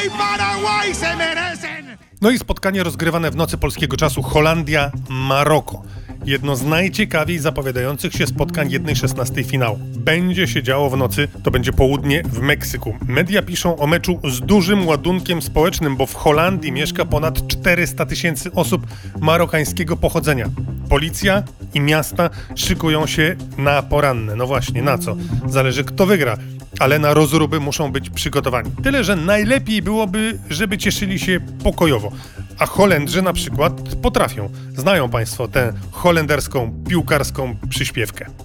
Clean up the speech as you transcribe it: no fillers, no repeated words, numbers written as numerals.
¡Ay, Paraguay se merecen! No i spotkanie rozgrywane w nocy polskiego czasu Holandia-Maroko. Jedno z najciekawiej zapowiadających się spotkań 1/16 finału. Będzie się działo w nocy, to będzie południe w Meksyku. Media piszą o meczu z dużym ładunkiem społecznym, bo w Holandii mieszka ponad 400 000 osób marokańskiego pochodzenia. Policja i miasta szykują się na poranne. No właśnie, na co? Zależy kto wygra. Ale na rozruby muszą być przygotowani. Tyle, że najlepiej byłoby, żeby cieszyli się pokojowo. A Holendrzy na przykład potrafią. Znają Państwo tę holenderską piłkarską przyśpiewkę.